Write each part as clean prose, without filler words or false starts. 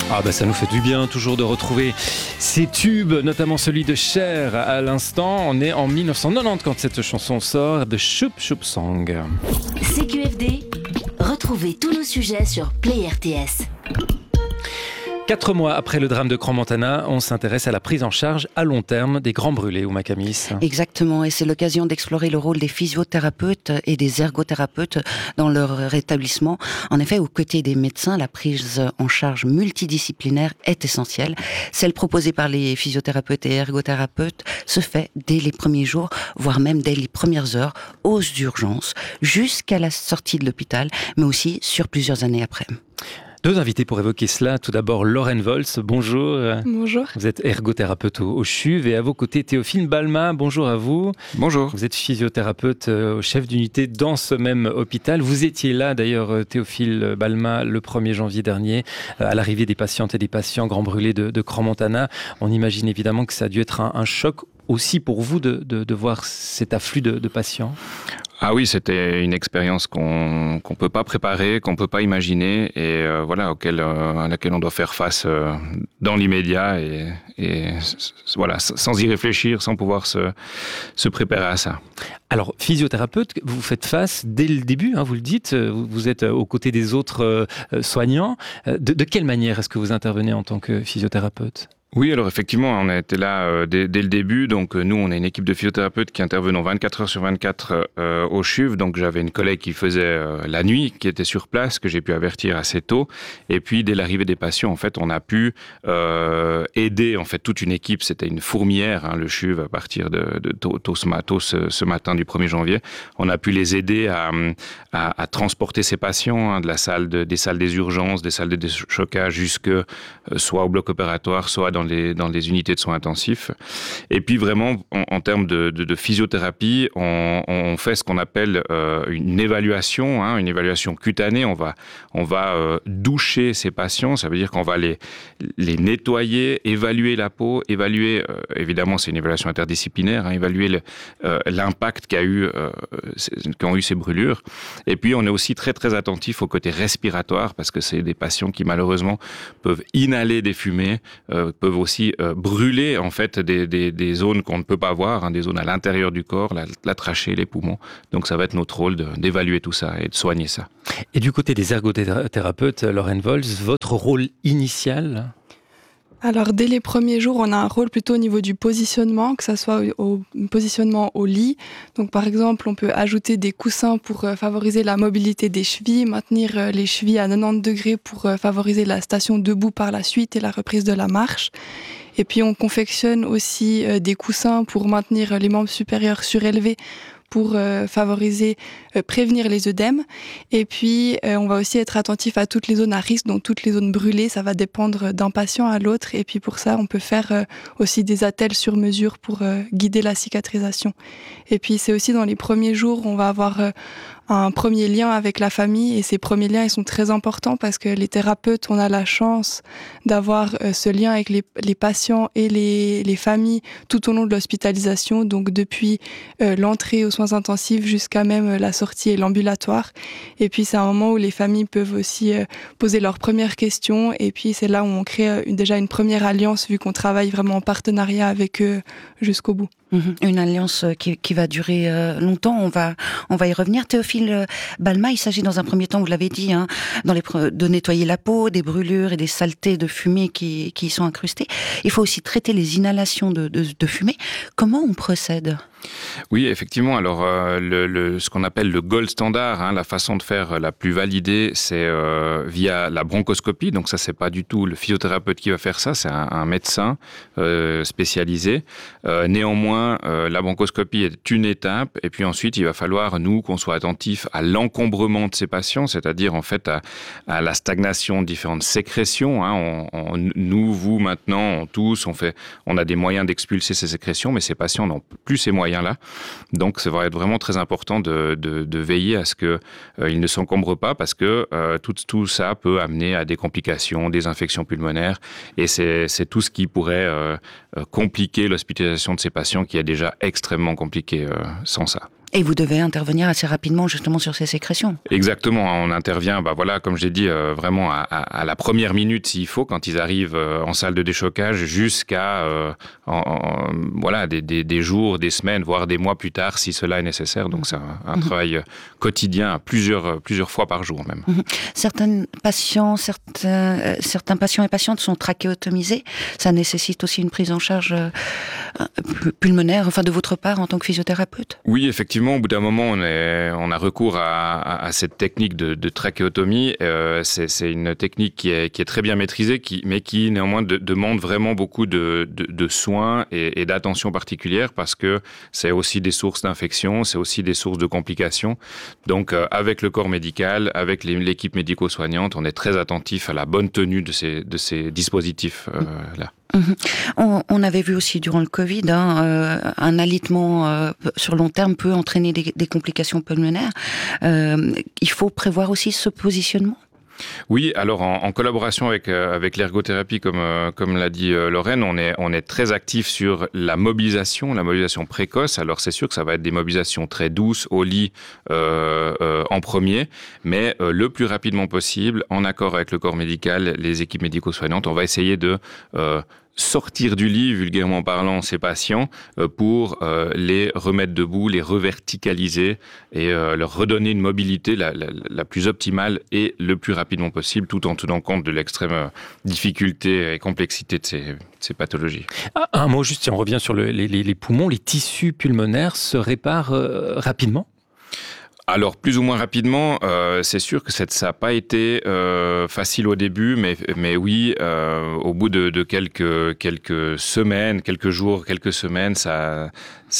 Ah bah ça nous fait du bien toujours de retrouver ces tubes, notamment celui de Cher à l'instant. On est en 1990 quand cette chanson sort de Choup Choup Song. CQFD, retrouvez tous nos sujets sur Play RTS. 4 mois après le drame de Crans-Montana, on s'intéresse à la prise en charge à long terme des grands brûlés, Ouma Camis. Exactement, et c'est l'occasion d'explorer le rôle des physiothérapeutes et des ergothérapeutes dans leur rétablissement. En effet, aux côtés des médecins, la prise en charge multidisciplinaire est essentielle. Celle proposée par les physiothérapeutes et ergothérapeutes se fait dès les premiers jours, voire même dès les premières heures, aux urgences, jusqu'à la sortie de l'hôpital, mais aussi sur plusieurs années après. 2 invités pour évoquer cela. Tout d'abord, Lorraine Vols, bonjour. Bonjour. Vous êtes ergothérapeute au CHUV et à vos côtés, Théophile Balma, bonjour à vous. Bonjour. Vous êtes physiothérapeute au chef d'unité dans ce même hôpital. Vous étiez là d'ailleurs, Théophile Balma, le 1er janvier dernier, à l'arrivée des patientes et des patients grands brûlés de Crans-Montana. On imagine évidemment que ça a dû être un choc aussi pour vous de voir cet afflux de patients. Ah oui, c'était une expérience qu'on peut pas préparer, qu'on peut pas imaginer et voilà à laquelle on doit faire face dans l'immédiat et voilà, sans y réfléchir, sans pouvoir se préparer à ça. Alors, physiothérapeute, vous faites face dès le début, vous le dites, vous êtes aux côtés des autres soignants. De quelle manière est-ce que vous intervenez en tant que physiothérapeute ? Oui, alors effectivement, on a été là dès le début. Donc nous, on est une équipe de physiothérapeutes qui intervenons 24 heures sur 24 au CHUV. Donc j'avais une collègue qui faisait la nuit, qui était sur place, que j'ai pu avertir assez tôt. Et puis dès l'arrivée des patients, en fait, on a pu aider en fait toute une équipe. C'était une fourmilière, le CHUV, à partir de tôt ce matin du 1er janvier. On a pu les aider à transporter ces patients des salles des urgences, des salles de déchocage jusque soit au bloc opératoire, soit dans les unités de soins intensifs. Et puis vraiment, en termes de physiothérapie, on fait ce qu'on appelle une évaluation cutanée. On va doucher ces patients, ça veut dire qu'on va les nettoyer, évaluer la peau, évidemment c'est une évaluation interdisciplinaire, évaluer l'impact qu'ont eu ces brûlures. Et puis on est aussi très très attentif au côté respiratoire, parce que c'est des patients qui malheureusement peuvent inhaler des fumées, peuvent aussi brûler en fait des zones qu'on ne peut pas voir, des zones à l'intérieur du corps, la trachée, les poumons. Donc ça va être notre rôle d'évaluer tout ça et de soigner ça. Et du côté des ergothérapeutes, Lorraine Vols, votre rôle initial ? Alors, dès les premiers jours, on a un rôle plutôt au niveau du positionnement, que ça soit au positionnement au lit. Donc, par exemple, on peut ajouter des coussins pour favoriser la mobilité des chevilles, maintenir les chevilles à 90 degrés pour favoriser la station debout par la suite et la reprise de la marche. Et puis, on confectionne aussi des coussins pour maintenir les membres supérieurs surélevés, pour prévenir les œdèmes. Et puis, on va aussi être attentif à toutes les zones à risque, donc toutes les zones brûlées. Ça va dépendre d'un patient à l'autre. Et puis, pour ça, on peut faire aussi des attelles sur mesure pour guider la cicatrisation. Et puis, c'est aussi dans les premiers jours, on va avoir un premier lien avec la famille. Et ces premiers liens, ils sont très importants parce que les thérapeutes, on a la chance d'avoir ce lien avec les patients et les familles tout au long de l'hospitalisation. Donc, depuis l'entrée aux soins intensifs jusqu'à même la sortie et l'ambulatoire. Et puis, c'est un moment où les familles peuvent aussi poser leurs premières questions. Et puis, c'est là où on crée déjà une première alliance, vu qu'on travaille vraiment en partenariat avec eux jusqu'au bout. Une alliance qui va durer longtemps. On va y revenir. Théophile Balma, il s'agit dans un premier temps, vous l'avez dit, de nettoyer la peau, des brûlures et des saletés de fumée qui y sont incrustées. Il faut aussi traiter les inhalations de fumée. Comment on procède ? Oui, effectivement. Alors, ce qu'on appelle le gold standard, la façon de faire la plus validée, c'est via la bronchoscopie. Donc ça, c'est pas du tout le physiothérapeute qui va faire ça, c'est un médecin spécialisé. Néanmoins, la bronchoscopie est une étape, et puis ensuite, il va falloir, nous, qu'on soit attentifs à l'encombrement de ces patients, c'est-à-dire en fait à la stagnation de différentes sécrétions. Nous, vous, maintenant, tous, on a des moyens d'expulser ces sécrétions, mais ces patients n'ont plus ces moyens là. Donc, ça va être vraiment très important de veiller à ce qu'ils ne s'encombrent pas, parce que tout ça peut amener à des complications, des infections pulmonaires, et c'est tout ce qui pourrait compliquer l'hospitalisation de ces patients, qui est déjà extrêmement compliquée sans ça. Et vous devez intervenir assez rapidement justement sur ces sécrétions. Exactement, on intervient, comme j'ai dit, vraiment à la première minute s'il faut, quand ils arrivent en salle de déchocage, jusqu'à des jours, des semaines, voire des mois plus tard si cela est nécessaire. Donc c'est un travail quotidien, plusieurs fois par jour même. Certains patients et patientes sont trachéotomisés. Ça nécessite aussi une prise en charge pulmonaire, de votre part en tant que physiothérapeute? Oui, effectivement, au bout d'un moment, on a recours à cette technique de trachéotomie. C'est une technique qui est très bien maîtrisée, mais qui néanmoins demande vraiment beaucoup de soins et d'attention particulière, parce que c'est aussi des sources d'infection, c'est aussi des sources de complications. Donc, avec le corps médical, avec l'équipe médico-soignante, on est très attentif à la bonne tenue de ces dispositifs-là. On avait vu aussi durant le Covid, un alitement sur long terme peut entraîner des complications pulmonaires. Il faut prévoir aussi ce positionnement? Oui, alors en collaboration avec l'ergothérapie, comme l'a dit Lorraine, on est très actif sur la mobilisation précoce. Alors c'est sûr que ça va être des mobilisations très douces au lit en premier, mais le plus rapidement possible, en accord avec le corps médical, les équipes médico-soignantes, on va essayer de sortir du lit, vulgairement parlant, ces patients pour les remettre debout, les reverticaliser et leur redonner une mobilité la plus optimale et le plus rapidement possible, tout en tenant compte de l'extrême difficulté et complexité de ces pathologies. Un mot juste, si on revient sur les poumons, les tissus pulmonaires se réparent rapidement ? Alors, plus ou moins rapidement, c'est sûr que ça n'a pas été facile au début, mais oui, au bout de quelques semaines, quelques jours, quelques semaines, ça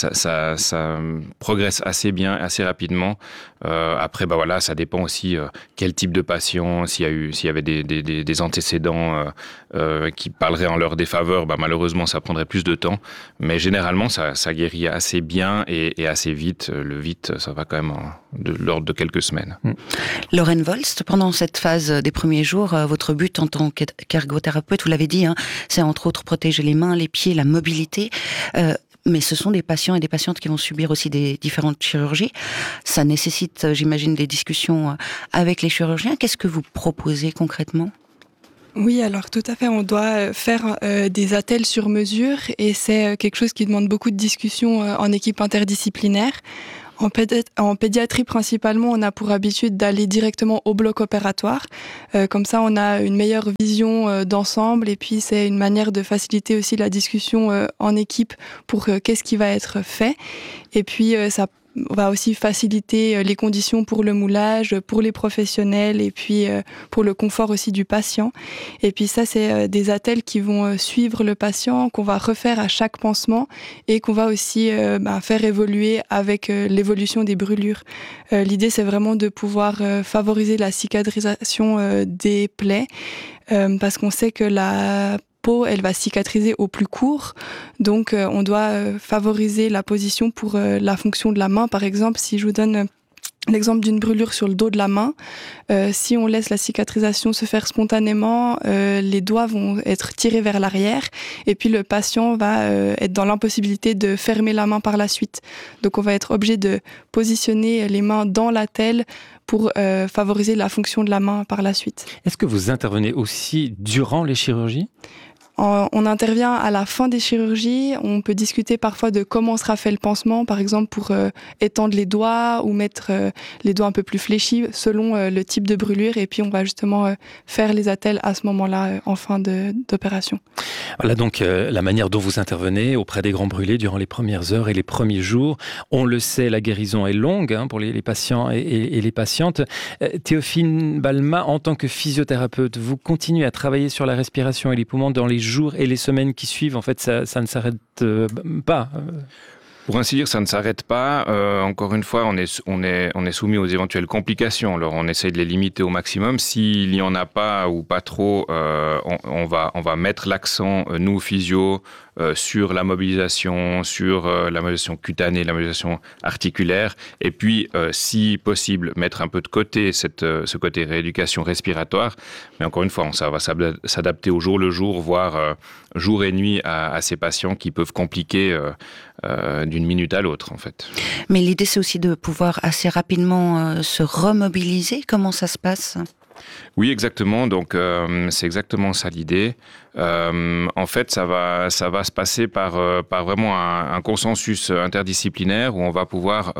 progresse assez bien, assez rapidement. Après, ça dépend aussi quel type de patient, s'il y avait des antécédents qui parleraient en leur défaveur, malheureusement, ça prendrait plus de temps. Mais généralement, ça guérit assez bien et assez vite. Le vite, ça va quand même de l'ordre de quelques semaines. Lorraine Volst, pendant cette phase des premiers jours, votre but en tant qu'ergothérapeute, vous l'avez dit, c'est entre autres protéger les mains, les pieds, la mobilité. Mais ce sont des patients et des patientes qui vont subir aussi des différentes chirurgies. Ça nécessite, j'imagine, des discussions avec les chirurgiens. Qu'est-ce que vous proposez concrètement ? Oui, alors tout à fait, on doit faire des attelles sur mesure et c'est quelque chose qui demande beaucoup de discussions en équipe interdisciplinaire. En pédiatrie principalement, on a pour habitude d'aller directement au bloc opératoire. Comme ça, on a une meilleure vision d'ensemble et puis c'est une manière de faciliter aussi la discussion en équipe pour qu'est-ce qui va être fait. Et puis ça va aussi faciliter les conditions pour le moulage, pour les professionnels et puis pour le confort aussi du patient. Et puis ça, c'est des attelles qui vont suivre le patient, qu'on va refaire à chaque pansement et qu'on va aussi faire évoluer avec l'évolution des brûlures. L'idée, c'est vraiment de pouvoir favoriser la cicatrisation des plaies parce qu'on sait que la peau, elle va cicatriser au plus court. Donc, on doit favoriser la position pour la fonction de la main. Par exemple, si je vous donne l'exemple d'une brûlure sur le dos de la main, si on laisse la cicatrisation se faire spontanément, les doigts vont être tirés vers l'arrière et puis le patient va être dans l'impossibilité de fermer la main par la suite. Donc, on va être obligé de positionner les mains dans l'attelle pour favoriser la fonction de la main par la suite. Est-ce que vous intervenez aussi durant les chirurgies ? On intervient à la fin des chirurgies. On peut discuter parfois de comment sera fait le pansement, par exemple pour étendre les doigts ou mettre les doigts un peu plus fléchis selon le type de brûlure. Et puis on va justement faire les attelles à ce moment-là en fin d'opération. Voilà donc la manière dont vous intervenez auprès des grands brûlés durant les premières heures et les premiers jours. On le sait, la guérison est longue pour les patients et les patientes. Théophile Balma, en tant que physiothérapeute, vous continuez à travailler sur la respiration et les poumons dans les jours et les semaines qui suivent. En fait, ça ne s'arrête pas. Pour ainsi dire, ça ne s'arrête pas. Encore une fois, on est soumis aux éventuelles complications. Alors, on essaye de les limiter au maximum. S'il n'y en a pas ou pas trop, on va mettre l'accent, nous, physio, sur la mobilisation, sur la mobilisation cutanée, la mobilisation articulaire, et puis, si possible, mettre un peu de côté ce côté rééducation respiratoire. Mais encore une fois, ça va s'adapter au jour le jour, voire jour et nuit à ces patients qui peuvent compliquer d'une minute à l'autre, en fait. Mais l'idée, c'est aussi de pouvoir assez rapidement se remobiliser. Comment ça se passe ? Oui, exactement. Donc, c'est exactement ça l'idée. En fait, ça va se passer par vraiment un consensus interdisciplinaire où on va pouvoir,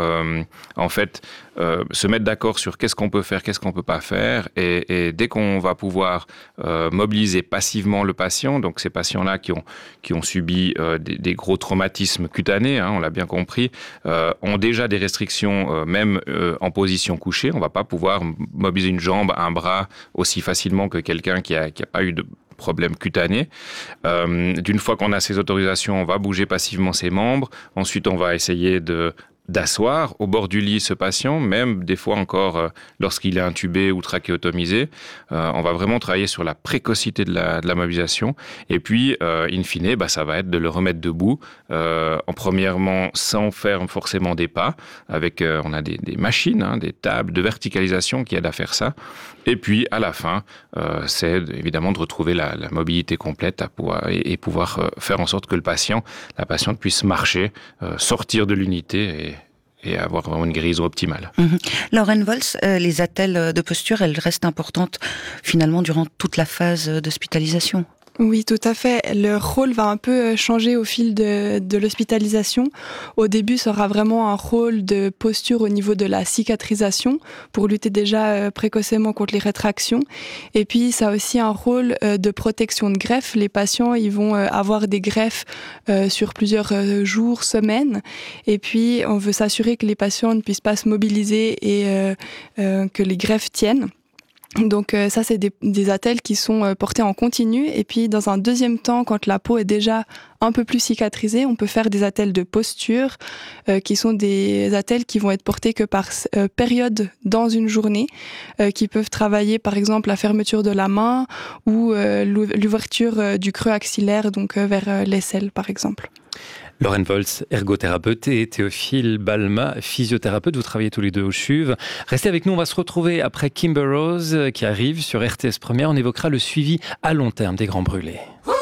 se mettre d'accord sur qu'est-ce qu'on peut faire, qu'est-ce qu'on peut pas faire. Et dès qu'on va pouvoir mobiliser passivement le patient, donc ces patients-là qui ont subi des gros traumatismes cutanés, on l'a bien compris, ont déjà des restrictions, même en position couchée. On va pas pouvoir mobiliser une jambe, un bras aussi facilement que quelqu'un qui a pas eu de problème cutané. D'une fois qu'on a ces autorisations, on va bouger passivement ses membres. Ensuite, on va essayer d'asseoir au bord du lit ce patient, même des fois encore lorsqu'il est intubé ou trachéotomisé. On va vraiment travailler sur la précocité de la mobilisation. Et puis, in fine, ça va être de le remettre debout, en premièrement sans faire forcément des pas. On a des machines, des tables de verticalisation qui aident à faire ça. Et puis, à la fin, c'est évidemment de retrouver la mobilité complète et pouvoir faire en sorte que la patiente puisse marcher, sortir de l'unité et avoir vraiment une guérison optimale. Lauren Volz, les attelles de posture, elles restent importantes finalement durant toute la phase d'hospitalisation. Oui, tout à fait. Le rôle va un peu changer au fil de l'hospitalisation. Au début, ça aura vraiment un rôle de posture au niveau de la cicatrisation pour lutter déjà précocement contre les rétractions. Et puis, ça a aussi un rôle de protection de greffe. Les patients, ils vont avoir des greffes sur plusieurs jours, semaines. Et puis, on veut s'assurer que les patients ne puissent pas se mobiliser et que les greffes tiennent. Donc ça, c'est des attelles qui sont portés en continu. Et puis, dans un deuxième temps, quand la peau est déjà un peu plus cicatrisée, on peut faire des attelles de posture, qui sont des attelles qui vont être portées que par période dans une journée, qui peuvent travailler, par exemple, la fermeture de la main ou l'ouverture du creux axillaire, donc vers l'aisselle, par exemple. Lauren Volz, ergothérapeute, et Théophile Balma, physiothérapeute. Vous travaillez tous les deux au CHUV. Restez avec nous, on va se retrouver après Kimber Rose qui arrive sur RTS Première. On évoquera le suivi à long terme des grands brûlés.